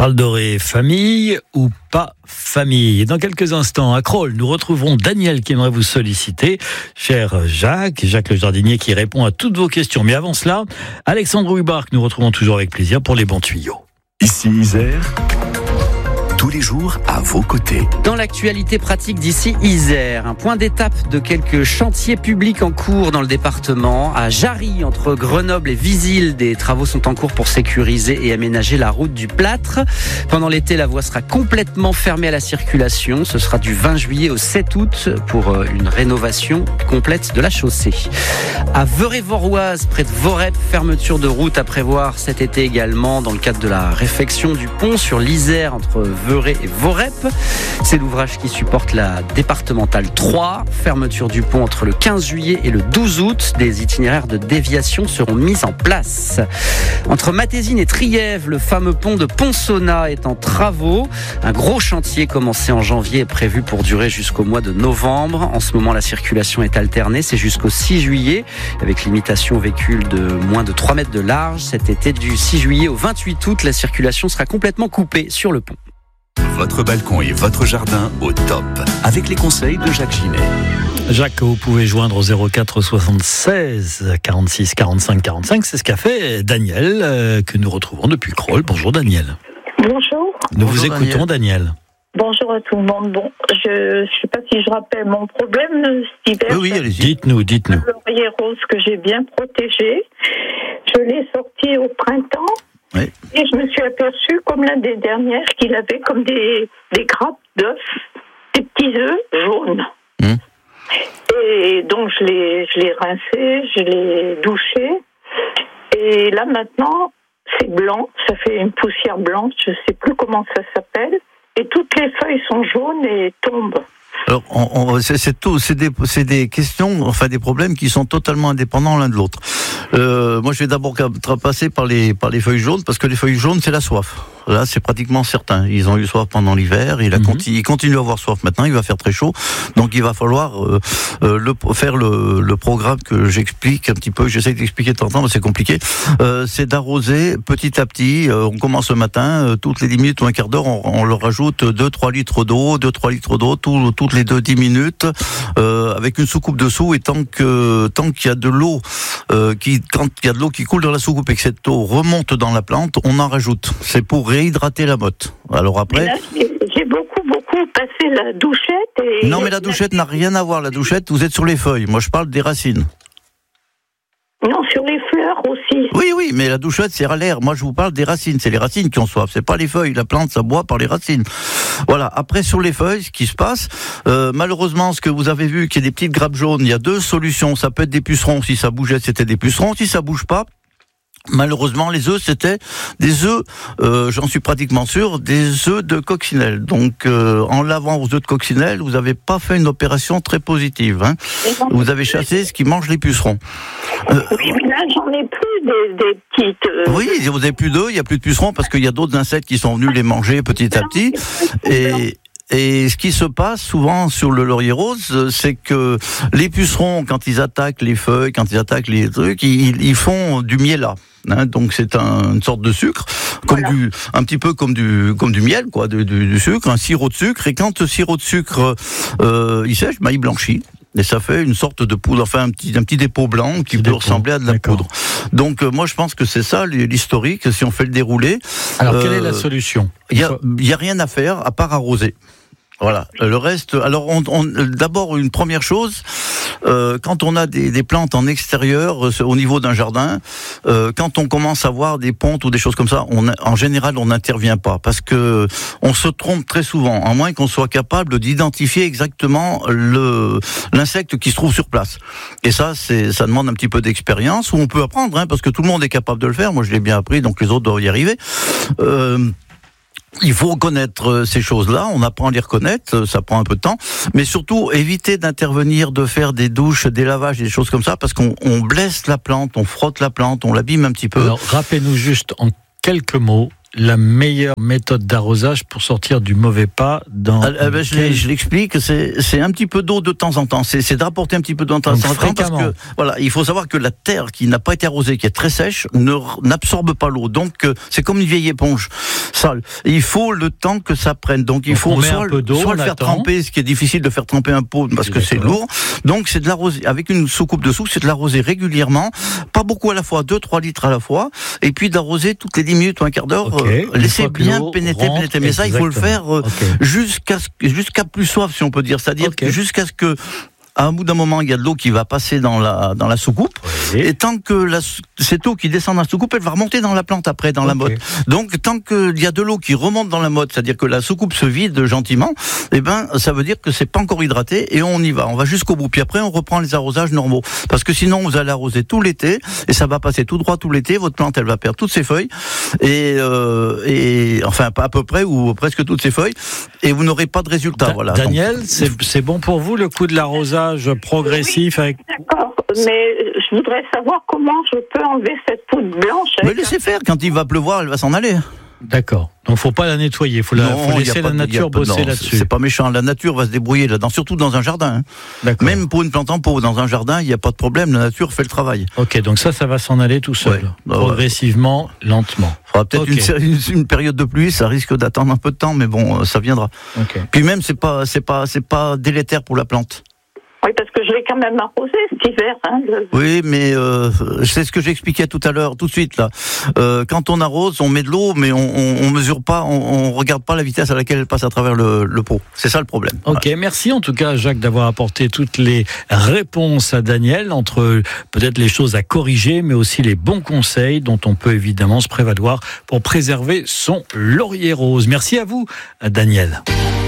Charles Doré, famille ou pas famille? Dans quelques instants, à Crolles, nous retrouverons Daniel qui aimerait vous solliciter. Cher Jacques le jardinier qui répond à toutes vos questions. Mais avant cela, Alexandre Huybard que nous retrouvons toujours avec plaisir pour les bons tuyaux. Ici Isère, tous les jours à vos côtés. Dans l'actualité pratique d'ici Isère, un point d'étape de quelques chantiers publics en cours dans le département. À Jarry, entre Grenoble et Visil, des travaux sont en cours pour sécuriser et aménager la route du Plâtre. Pendant l'été, la voie sera complètement fermée à la circulation. Ce sera du 20 juillet au 7 août pour une rénovation complète de la chaussée. À Veurey-Voroise, près de Vorep, fermeture de route à prévoir cet été également dans le cadre de la réfection du pont sur l'Isère entre Veurey et Vorep. C'est l'ouvrage qui supporte la départementale 3. Fermeture du pont entre le 15 juillet et le 12 août. Des itinéraires de déviation seront mis en place. Entre Matésine et Trièves, le fameux pont de Ponsonna est en travaux. Un gros chantier commencé en janvier est prévu pour durer jusqu'au mois de novembre. En ce moment, la circulation est alternée. C'est jusqu'au 6 juillet avec limitation aux véhicules de moins de 3 mètres de large. Cet été, du 6 juillet au 28 août, la circulation sera complètement coupée sur le pont. Votre balcon et votre jardin au top, avec les conseils de Jacques Ginet. Jacques, vous pouvez joindre au 04 76 46 45 45. C'est ce qu'a fait Daniel, que nous retrouvons depuis Crolles. Bonjour Daniel. Bonjour. Nous vous écoutons Daniel. Bonjour à tout le monde. Bon, je sais pas si je rappelle mon problème cet hiver. Oui, allez-y. Dites-nous. Le laurier rose que j'ai bien protégé. Je l'ai sorti au printemps. Oui. Et je me suis aperçue, comme l'année dernière, qu'il avait comme des grappes d'œufs, des petits œufs jaunes. Et donc je l'ai rincé, je l'ai douché. Et là maintenant, c'est blanc, ça fait une poussière blanche, je sais plus comment ça s'appelle. Et toutes les feuilles sont jaunes et tombent. Alors, c'est des questions, enfin des problèmes qui sont totalement indépendants l'un de l'autre. Moi, je vais d'abord passer par les feuilles jaunes, parce que les feuilles jaunes, c'est la soif. Là, c'est pratiquement certain. Ils ont eu soif pendant l'hiver, ils continuent à avoir soif maintenant, il va faire très chaud, donc il va falloir faire le programme que j'explique un petit peu, j'essaie d'expliquer de temps en temps, mais c'est compliqué. C'est d'arroser petit à petit, on commence le matin, toutes les 10 minutes ou un quart d'heure, on leur rajoute 2-3 litres d'eau, toutes les 2-10 minutes, avec une soucoupe dessous, et tant qu'il y a de l'eau, quand il y a de l'eau qui coule dans la soucoupe et que cette eau remonte dans la plante, on en rajoute. C'est pour réhydrater la motte. Alors après... Là, j'ai beaucoup passé la douchette et... Non, mais la douchette n'a rien à voir. La douchette, vous êtes sur les feuilles. Moi, je parle des racines. Non, sur les fleurs aussi. Oui, mais la douchette, c'est à l'air. Moi, je vous parle des racines. C'est les racines qui ont soif. C'est pas les feuilles. La plante, ça boit par les racines. Voilà. Après, sur les feuilles, ce qui se passe, malheureusement, ce que vous avez vu, qu'il y a des petites grappes jaunes, il y a deux solutions. Ça peut être des pucerons. Si ça bougeait, c'était des pucerons. Si ça bouge pas, malheureusement, les œufs, c'était des œufs, j'en suis pratiquement sûr, des œufs de coccinelle. Donc, en lavant vos œufs de coccinelle, vous n'avez pas fait une opération très positive. Hein. Vous avez chassé ce qui mange les pucerons. Oui, mais là, j'en ai plus des petites... Oui, vous n'avez plus d'œufs, il n'y a plus de pucerons, parce qu'il y a d'autres insectes qui sont venus les manger petit à petit. Et ce qui se passe souvent sur le laurier rose, c'est que les pucerons, quand ils attaquent les feuilles, quand ils attaquent les trucs, ils font du miellat. Hein, donc c'est une sorte de sucre, un petit peu comme du miel, quoi, du sucre, un sirop de sucre. Et quand ce sirop de sucre il sèche, il blanchit. Et ça fait une sorte de poudre, enfin un petit dépôt blanc qui peut ressembler à de la poudre. Donc moi je pense que c'est ça l'historique, si on fait le déroulé. Alors quelle est la solution? Il y a rien à faire à part arroser. Voilà. Le reste, alors d'abord une première chose, quand on a des plantes en extérieur au niveau d'un jardin, quand on commence à voir des pontes ou des choses comme ça, en général on n'intervient pas, parce que on se trompe très souvent, à moins qu'on soit capable d'identifier exactement l'insecte qui se trouve sur place. Et ça demande un petit peu d'expérience, où on peut apprendre, hein, parce que tout le monde est capable de le faire. Moi je l'ai bien appris, donc les autres doivent y arriver. Il faut connaître ces choses-là, on apprend à les reconnaître, ça prend un peu de temps, mais surtout éviter d'intervenir, de faire des douches, des lavages, des choses comme ça, parce qu'on blesse la plante, on frotte la plante, on l'abîme un petit peu. Alors rappelez-nous juste en quelques mots la meilleure méthode d'arrosage pour sortir du mauvais pas dans... je l'explique, c'est un petit peu d'eau de temps en temps, c'est d'apporter un petit peu d'eau de temps en temps, parce que voilà, il faut savoir que la terre qui n'a pas été arrosée, qui est très sèche, n'absorbe pas l'eau, donc c'est comme une vieille éponge. Il faut le temps que ça prenne. Donc il faut soit le faire tremper, ce qui est difficile de faire tremper un pot parce que c'est lourd. Donc c'est de l'arroser avec une soucoupe de soude, c'est de l'arroser régulièrement, pas beaucoup à la fois, 2-3 litres à la fois, et puis d'arroser toutes les 10 minutes ou un quart d'heure. Laisser bien pénétrer. Mais ça, il faut le faire jusqu'à plus soif, si on peut dire. C'est-à-dire jusqu'à ce que, à un bout d'un moment, il y a de l'eau qui va passer dans la soucoupe. Et tant que cette eau qui descend dans la soucoupe, elle va remonter dans la plante après, dans la motte. Donc, tant qu'il y a de l'eau qui remonte dans la motte, c'est-à-dire que la soucoupe se vide gentiment, ça veut dire que c'est pas encore hydraté et on y va. On va jusqu'au bout. Puis après, on reprend les arrosages normaux. Parce que sinon, vous allez arroser tout l'été et ça va passer tout droit tout l'été. Votre plante, elle va perdre toutes ses feuilles et enfin, pas à peu près ou presque toutes ses feuilles et vous n'aurez pas de résultat. Voilà. Daniel, c'est bon pour vous le coup de l'arrosage progressif avec... D'accord, mais je voudrais savoir comment je peux enlever cette poudre blanche. Mais laissez faire, quand il va pleuvoir, elle va s'en aller. D'accord. Donc faut pas la nettoyer, faut laisser la nature bosser là-dessus. C'est pas méchant, la nature va se débrouiller là-dedans, surtout dans un jardin. Même pour une plante en pot, dans un jardin, il n'y a pas de problème, la nature fait le travail. Ok, donc ça va s'en aller tout seul, progressivement, lentement. Il faudra peut-être une période de pluie, ça risque d'attendre un peu de temps, mais bon, ça viendra. Puis même, c'est pas délétère pour la plante. Oui, parce que je l'ai quand même arrosé cet hiver. Oui, mais c'est ce que j'expliquais tout à l'heure, tout de suite là. Quand on arrose, on met de l'eau, mais on mesure pas, on regarde pas la vitesse à laquelle elle passe à travers le pot. C'est ça le problème. Ok, merci en tout cas Jacques d'avoir apporté toutes les réponses à Daniel, entre peut-être les choses à corriger, mais aussi les bons conseils dont on peut évidemment se prévaloir pour préserver son laurier rose. Merci à vous, Daniel.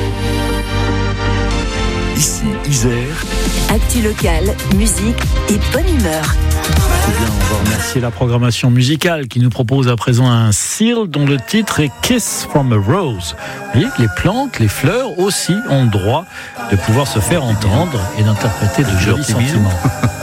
Ici Isère. Actu locale, musique et bonne humeur. Bien, on va remercier la programmation musicale qui nous propose à présent un Seal dont le titre est Kiss from a Rose. Vous voyez que les plantes, les fleurs aussi ont le droit de pouvoir se faire entendre et d'interpréter de jolis sentiments.